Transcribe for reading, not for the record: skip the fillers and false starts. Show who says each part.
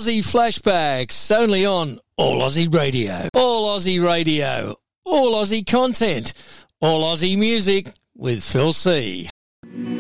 Speaker 1: Aussie Flashbacks, only on All Aussie Radio. All Aussie Radio, all Aussie content, all Aussie music with Phil C.